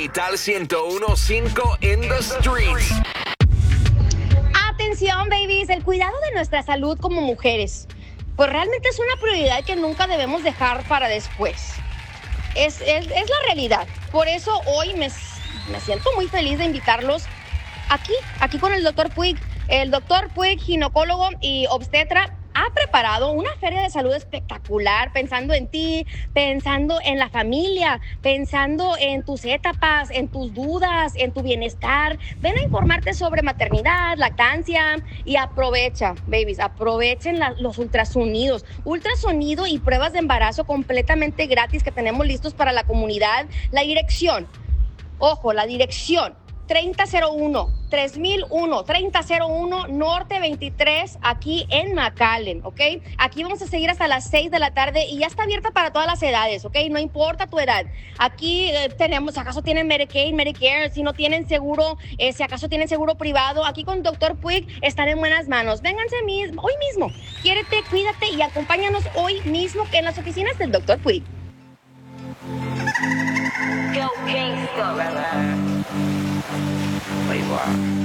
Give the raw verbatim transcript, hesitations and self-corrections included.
Capital ciento uno punto cinco in the streets. Atención, babies, el cuidado de nuestra salud como mujeres, pues realmente es una prioridad que nunca debemos dejar para después. Es, es, es la realidad. Por eso hoy me, me siento muy feliz de invitarlos aquí, aquí con el doctor Puig. El doctor Puig, ginecólogo y obstetra, ha preparado una feria de salud espectacular, pensando en ti, pensando en la familia, pensando en tus etapas, en tus dudas, en tu bienestar. Ven a informarte sobre maternidad, lactancia y aprovecha, babies, aprovechen la, los ultrasonidos. Ultrasonido y pruebas de embarazo completamente gratis que tenemos listos para la comunidad. La dirección, ojo, la dirección. treinta cero uno, tres mil uno, treinta cero uno, Norte veintitrés, aquí en McAllen, ¿ok? Aquí vamos a seguir hasta las seis de la tarde y ya está abierta para todas las edades, ¿ok? No importa tu edad. Aquí eh, tenemos, si acaso tienen Medicaid, Medicare, si no tienen seguro, eh, si acaso tienen seguro privado, aquí con doctor Puig están en buenas manos. Vénganse mismo, hoy mismo. Quiérete, cuídate y acompáñanos hoy mismo en las oficinas del doctor Puig. Go gangsta. Playboy.